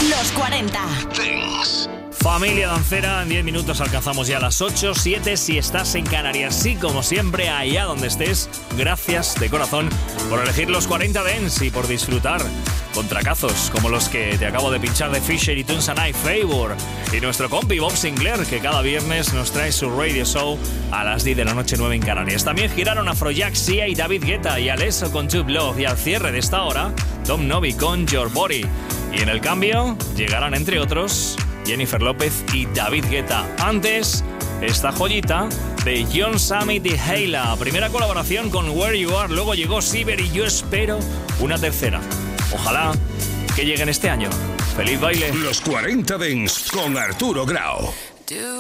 Los 40 Dance. Familia dancera, en 10 minutos alcanzamos ya las 8, 7 si estás en Canarias. Sí, como siempre, allá donde estés, gracias de corazón por elegir los 40 Dance y por disfrutar con tracazos como los que te acabo de pinchar de Fisher y Tunes and I Favor. Y nuestro compi Bob Sinclair, que cada viernes nos trae su radio show a las 10 de la noche 9 en Canarias. También giraron Afrojack, Sia y David Guetta, y Alesso con Tube Love, y al cierre de esta hora, Tom Novi con Your Body. Y en el cambio, llegarán entre otros Jennifer López y David Guetta. Antes, esta joyita de John Summit y Hayla. Primera colaboración con Where You Are, luego llegó Sieber y yo espero una tercera. Ojalá que lleguen este año. ¡Feliz baile! Los 40 Dance con Arturo Grau.